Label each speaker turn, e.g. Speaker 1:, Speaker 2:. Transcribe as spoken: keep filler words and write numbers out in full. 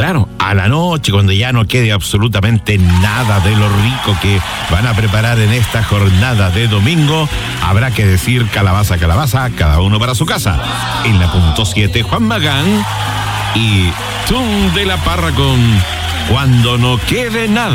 Speaker 1: Claro, a la noche, cuando ya no quede absolutamente nada de lo rico que van a preparar en esta jornada de domingo, habrá que decir calabaza, calabaza, cada uno para su casa. En la punto siete, Juan Magán y Tun de la Parra con Cuando no quede nada.